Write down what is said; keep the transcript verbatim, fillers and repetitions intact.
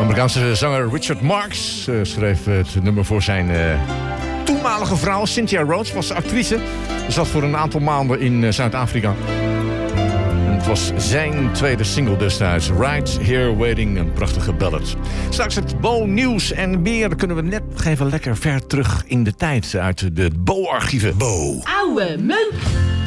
Amerikaanse zanger Richard Marx uh, schreef het nummer voor zijn uh, toenmalige vrouw Cynthia Rhodes. Was actrice. Ze zat voor een aantal maanden in uh, Zuid-Afrika. En het was zijn tweede single destijds. Right Here Waiting, een prachtige ballad. Straks het Bo-nieuws en meer. Dan kunnen we net even lekker ver terug in de tijd uit de Bo-archieven. Bo. Oude munt.